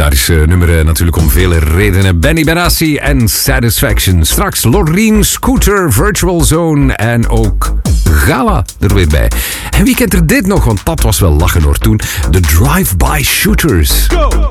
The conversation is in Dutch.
legendarische nummer natuurlijk om vele redenen. Benny Benassi en Satisfaction. Straks Loreen, Scooter, Virtual Zone en ook Gala er weer bij. En wie kent er dit nog? Want dat was wel lachen hoor toen. De Drive-By Shooters. Go!